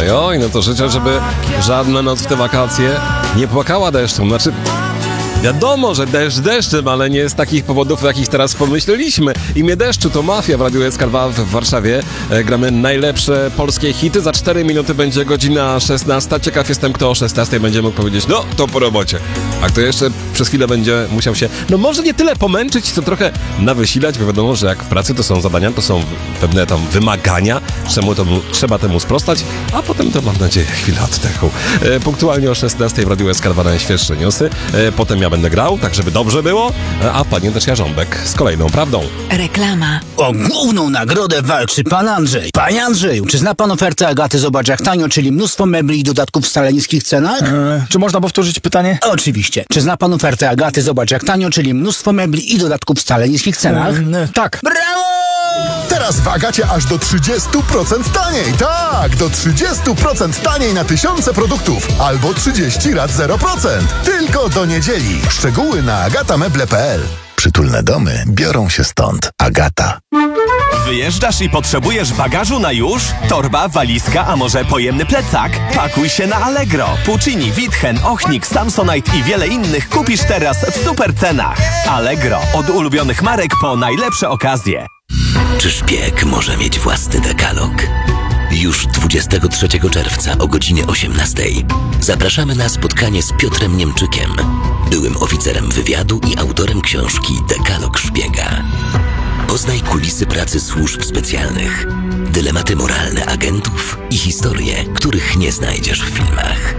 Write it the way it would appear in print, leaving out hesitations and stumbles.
Ojoj, no to życzę, żeby żadna noc w te wakacje nie płakała deszczem. Znaczy, wiadomo, że deszcz deszczem, ale nie z takich powodów, o jakich teraz pomyśleliśmy. Imię deszczu to Mafia w Radiu SK2 w Warszawie. Gramy najlepsze polskie hity. Za 4 minuty będzie godzina 16. Ciekaw jestem, kto o 16 będzie mógł powiedzieć, no to po robocie. A kto jeszcze przez chwilę będzie musiał się, no może nie tyle pomęczyć, co trochę nawysilać, bo wiadomo, że jak w pracy to są zadania, to są pewne tam wymagania, trzeba temu sprostać, a potem to mam nadzieję chwilę oddechu. Punktualnie o 16 w Radiu SK2 najświeższe newsy. Potem ja będę grał, tak żeby dobrze było, a wpadnie też Jarząbek z kolejną prawdą. Reklama. O główną nagrodę walczy pan Andrzej. Panie Andrzeju, czy zna pan ofertę Agaty Zobacz jak tanio, czyli mnóstwo mebli i dodatków w wcale niskich cenach? Czy można powtórzyć pytanie? Oczywiście. Czy zna pan ofertę Agaty Zobacz jak tanio, czyli mnóstwo mebli i dodatków w wcale niskich cenach? Tak. Brawo! Teraz w Agacie aż do 30% taniej. Tak, do 30% taniej na tysiące produktów. Albo 30 rat 0%. Tylko do niedzieli. Szczegóły na agatameble.pl. Przytulne domy biorą się stąd. Agata. Wyjeżdżasz i potrzebujesz bagażu na już? Torba, walizka, a może pojemny plecak? Pakuj się na Allegro. Puccini, Witchen, Ochnik, Samsonite i wiele innych kupisz teraz w super cenach. Allegro. Od ulubionych marek po najlepsze okazje. Czy szpieg może mieć własny dekalog? Już 23 czerwca o godzinie 18 zapraszamy na spotkanie z Piotrem Niemczykiem, byłym oficerem wywiadu i autorem książki Dekalog Szpiega. Poznaj kulisy pracy służb specjalnych, dylematy moralne agentów i historie, których nie znajdziesz w filmach.